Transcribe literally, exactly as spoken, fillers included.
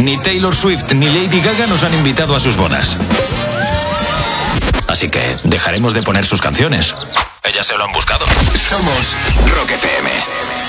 Ni Taylor Swift ni Lady Gaga nos han invitado a sus bodas. Así que dejaremos de poner sus canciones. Ellas se lo han buscado. Somos Rock F M.